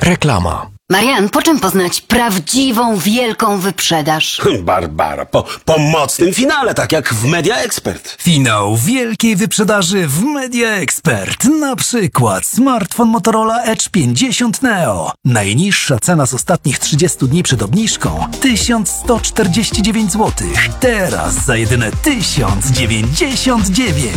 Reklama. Marian, po czym poznać prawdziwą, wielką wyprzedaż? Barbara, po mocnym finale, tak jak w Media Expert. Finał wielkiej wyprzedaży w Media Expert. Na przykład smartfon Motorola Edge 50 Neo. Najniższa cena z ostatnich 30 dni przed obniżką 1149 zł. Teraz za jedyne 1099.